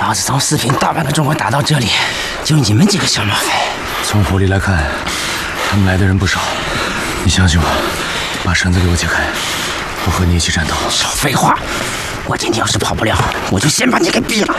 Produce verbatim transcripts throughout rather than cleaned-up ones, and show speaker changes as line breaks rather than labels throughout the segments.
老子从四平大半个中国打到这里，就你们几个小马匪。
从火力来看，他们来的人不少。你相信我，把绳子给我解开，我和你一起战斗。
少废话！我今天要是跑不了，我就先把你给毙了。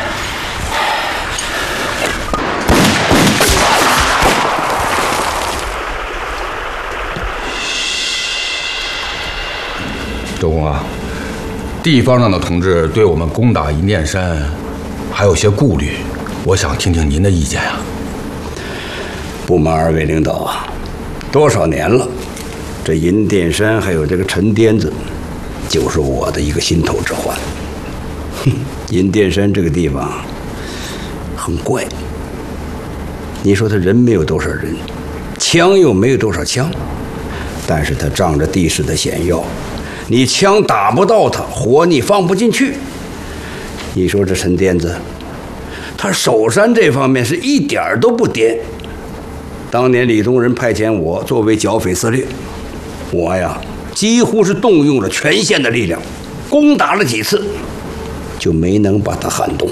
周公啊，地方上的同志对我们攻打银殿山还有些顾虑，我想听听您的意见呀。
不瞒二位领导啊，多少年了，这银殿山还有这个陈颠子，就是我的一个心头之患。哼，银殿山这个地方很怪，你说他人没有多少人，枪又没有多少枪，但是他仗着地势的险要，你枪打不到他，火你放不进去。你说这陈颠子，他守山这方面是一点儿都不颠。当年李宗仁派遣我作为剿匪司令，我呀几乎是动用了全县的力量，攻打了几次，就没能把他撼动。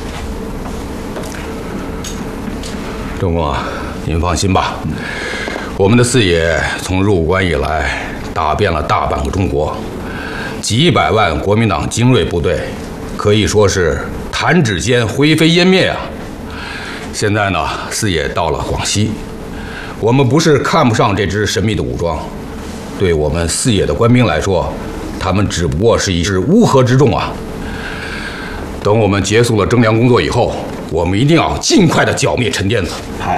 周公啊，您放心吧，我们的四野从入关以来，打遍了大半个中国，几百万国民党精锐部队，可以说是弹指间灰飞烟灭啊！现在呢，四野到了广西，我们不是看不上这支神秘的武装，对我们四野的官兵来说，他们只不过是一支乌合之众啊！等我们结束了征粮工作以后，我们一定要尽快的剿灭陈颠子。